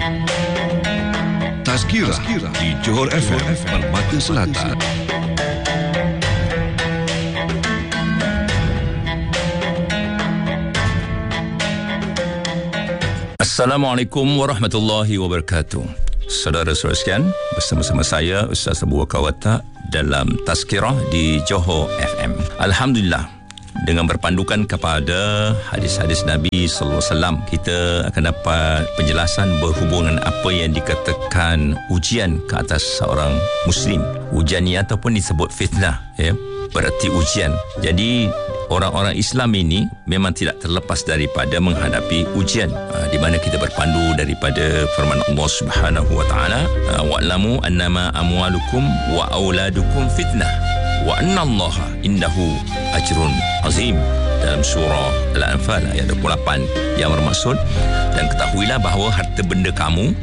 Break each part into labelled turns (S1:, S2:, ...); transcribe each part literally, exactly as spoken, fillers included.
S1: Tazkirah di Johor F M Permata Selatan.
S2: Assalamualaikum warahmatullahi wabarakatuh. Saudara-saudara sekalian, bersama-sama saya Ustaz Abu Bakar Watak dalam Tazkirah di Johor F M. Alhamdulillah, dengan berpandukan kepada hadis-hadis Nabi sallallahu alaihi wasallam, kita akan dapat penjelasan berhubungan apa yang dikatakan ujian ke atas seorang muslim. Ujian ini ataupun disebut fitnah, ya, berarti ujian. Jadi orang-orang Islam ini memang tidak terlepas daripada menghadapi ujian, di mana kita berpandu daripada firman Allah Subhanahu wa taala, wa'lamu annama amwalukum wa auladukum fitnah wa annallaha indahu ajrun azim, dalam surah Al-Anfal ayat dua puluh lapan, yang bermaksud, dan ketahuilah bahawa harta benda kamu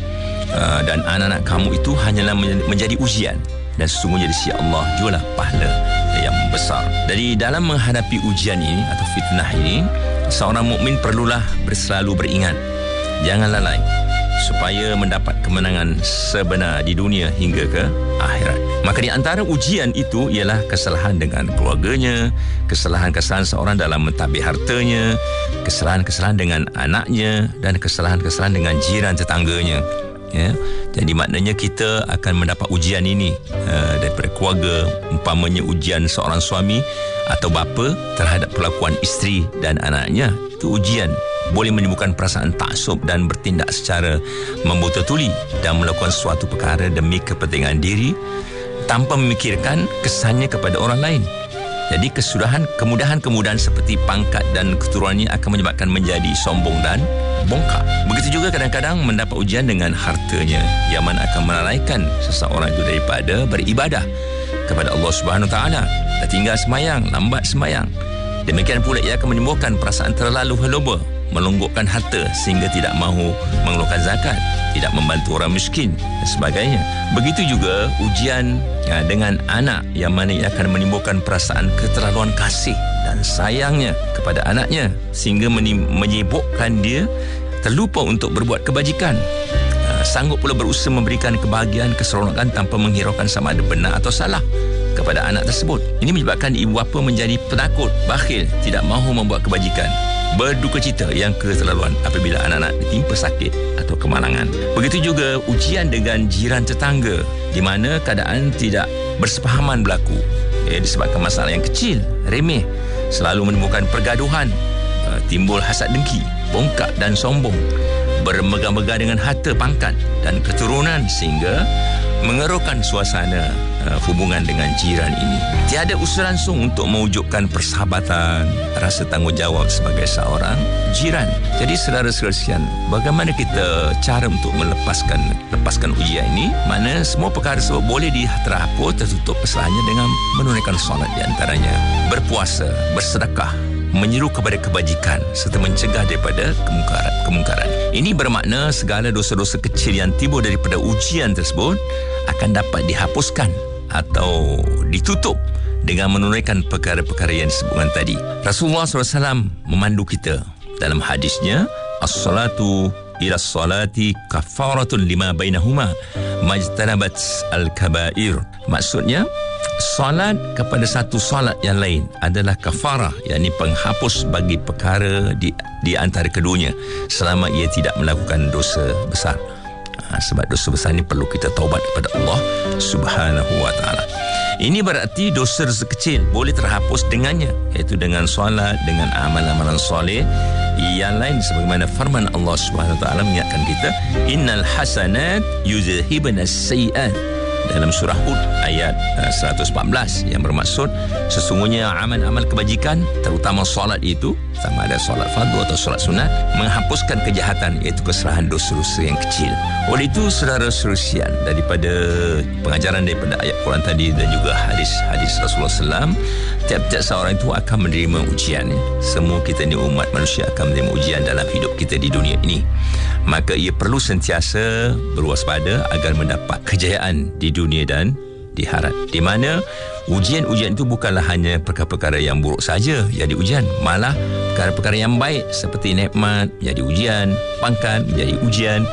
S2: dan anak-anak kamu itu hanyalah menjadi ujian, dan sesungguhnya di sisi Allah jugalah pahala yang besar. Jadi dalam menghadapi ujian ini atau fitnah ini, seorang mukmin perlulah berselalu beringat, jangan lalai supaya mendapat kemenangan sebenar di dunia hingga ke akhirat. Maka di antara ujian itu ialah kesalahan dengan keluarganya, kesalahan-kesalahan seorang dalam mentadbir hartanya, kesalahan-kesalahan dengan anaknya, dan kesalahan-kesalahan dengan jiran tetangganya. Ya, jadi maknanya kita akan mendapat ujian ini uh, daripada keluarga, umpamanya ujian seorang suami atau bapa terhadap perlakuan isteri dan anaknya. Itu ujian, boleh menimbulkan perasaan taksub dan bertindak secara membotol-tuli dan melakukan suatu perkara demi kepentingan diri tanpa memikirkan kesannya kepada orang lain. Jadi kesudahan, kemudahan-kemudahan seperti pangkat dan keturunannya akan menyebabkan menjadi sombong dan bongkar. Begitu juga kadang-kadang mendapat ujian dengan hartanya, yang mana akan melalaikan seseorang itu daripada beribadah kepada Allah Subhanahu Wa Taala. Dah tinggal semayang, lambat semayang. Demikian pula ia akan menimbulkan perasaan terlalu heloba, melonggokkan harta sehingga tidak mahu mengeluarkan zakat, tidak membantu orang miskin dan sebagainya. Begitu juga ujian ya, dengan anak, yang mana ia akan menimbulkan perasaan keterlaluan kasih dan sayangnya kepada anaknya sehingga menyibukkan dia terlupa untuk berbuat kebajikan. Sanggup pula berusaha memberikan kebahagiaan, keseronokan tanpa menghiraukan sama ada benar atau salah kepada anak tersebut. Ini menyebabkan ibu bapa menjadi penakut, bakhil, tidak mahu membuat kebajikan, berduka cita yang keterlaluan apabila anak-anak ditimpa sakit atau kemalangan. Begitu juga ujian dengan jiran tetangga, di mana keadaan tidak bersepahaman berlaku, eh, disebabkan masalah yang kecil, remeh, selalu menimbulkan pergaduhan, timbul hasad dengki, bongkak dan sombong, bermegah-megah dengan harta, pangkat dan keturunan sehingga mengeruhkan suasana uh, hubungan dengan jiran ini. Tiada usaha langsung untuk mewujudkan persahabatan, rasa tanggungjawab sebagai seorang jiran. Jadi saudara-saudara sekalian, bagaimana kita cara untuk melepaskan lepaskan ujian ini? Mana semua perkara tersebut boleh diterhapus, tertutup kesalahannya dengan menunaikan solat di antaranya, berpuasa, bersedekah, menyeru kepada kebajikan serta mencegah daripada kemungkaran. kemungkaran. Ini bermakna segala dosa-dosa kecil yang timbul daripada ujian tersebut akan dapat dihapuskan atau ditutup dengan menunaikan perkara-perkara yang disebutkan tadi. Rasulullah sallallahu alaihi wasallam memandu kita dalam hadisnya, as-salatu ila salati kafaratun lima bainahuma majtanabat al-kabair. Maksudnya, salat kepada satu salat yang lain adalah kafarah, yakni penghapus bagi perkara di, di antara keduanya selama ia tidak melakukan dosa besar. Ha, sebab dosa besar ini perlu kita taubat kepada Allah Subhanahu wa taala. Ini berarti dosa kecil boleh terhapus dengannya, iaitu dengan solat, dengan amalan-amalan soleh yang lain, sebagaimana firman Allah Subhanahu wa taala mengingatkan kita, innal hasanat yuzhibna as-sayyi'at, dalam surah Hud ayat uh, seratus empat belas, yang bermaksud sesungguhnya amal-amal kebajikan, terutama solat itu, sama ada solat fardu atau solat sunat, menghapuskan kejahatan, iaitu kesalahan dosa-dosa yang kecil. Oleh itu saudara-saudara sekalian, daripada pengajaran daripada ayat Quran tadi dan juga hadis-hadis Rasulullah sallallahu alaihi wasallam, tiap-tiap seorang itu akan menerima ujian. Semua kita ni umat manusia akan menerima ujian dalam hidup kita di dunia ini. Maka ia perlu sentiasa berwaspada agar mendapat kejayaan di dunia dan di akhirat, di mana ujian-ujian itu bukanlah hanya perkara-perkara yang buruk saja yang diujian, malah perkara-perkara yang baik seperti nikmat menjadi ujian, pangkat menjadi ujian,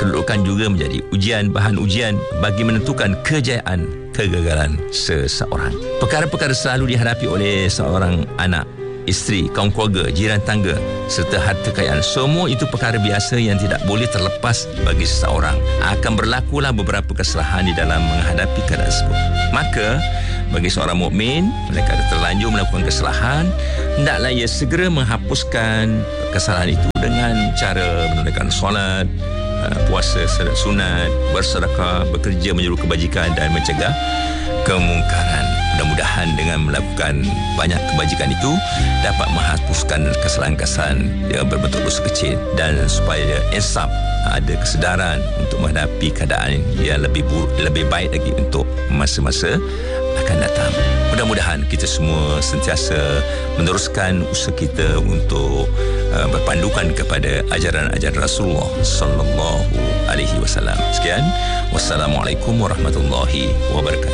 S2: kedudukan juga menjadi ujian, bahan ujian bagi menentukan kejayaan, kegagalan seseorang. Perkara-perkara selalu dihadapi oleh seorang anak, isteri, kaum keluarga, jiran tangga serta harta kekayaan. Semua itu perkara biasa yang tidak boleh terlepas bagi seseorang. Akan berlakulah beberapa kesalahan di dalam menghadapi keadaan tersebut. Maka bagi seorang mukmin, mereka ada terlanjur melakukan kesalahan, hendaklah ia segera menghapuskan kesalahan itu dengan cara menunaikan solat, puasa sunat, bersedekah, bekerja menyuruh kebajikan dan mencegah kemungkaran. Mudah-mudahan dengan melakukan banyak kebajikan itu dapat menghapuskan kesalahan-kesalahan yang berbentuk dosa kecil, dan supaya insaf, ada kesedaran untuk menghadapi keadaan yang lebih buruk, lebih baik lagi untuk masa-masa akan datang. Mudah-mudahan kita semua sentiasa meneruskan usaha kita untuk uh, berpandukan kepada ajaran-ajaran Rasulullah sallallahu alaihi wasallam. Sekian, wassalamualaikum warahmatullahi wabarakatuh.